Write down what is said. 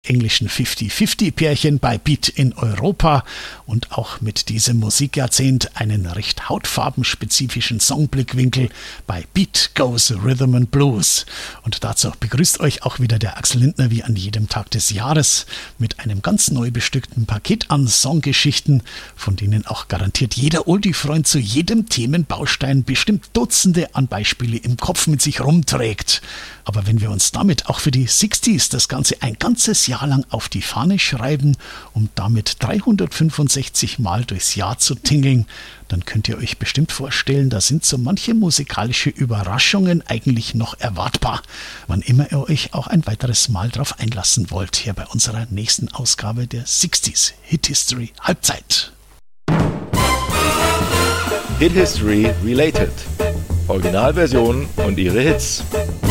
englischen 50-50-Pärchen bei Beat in Europa und auch mit diesem Musikjahrzehnt einen recht hautfarbenspezifischen Songblickwinkel bei Beat Goes Rhythm and Blues. Und dazu begrüßt euch auch wieder der Axel Lindner wie an jedem Tag des Jahres mit einem ganz neu bestückten Paket an Songgeschichten, von denen auch garantiert jeder Oldie-Freund zu jedem Themenbaustein bestimmt Dutzende an Beispiele im Kopf mit sich rumträgt. Aber wenn wir uns damit auch für die 60s das Ganze ein ganzes Jahr lang auf die Fahne schreiben, um damit 365 Mal durchs Jahr zu tingeln, dann könnt ihr euch bestimmt vorstellen, da sind so manche musikalische Überraschungen eigentlich noch erwartbar, wann immer ihr euch auch ein weiteres Mal drauf einlassen wollt, hier bei unserer nächsten Ausgabe der 60s Hit History Halbzeit. Hit History Related. Originalversion und ihre Hits.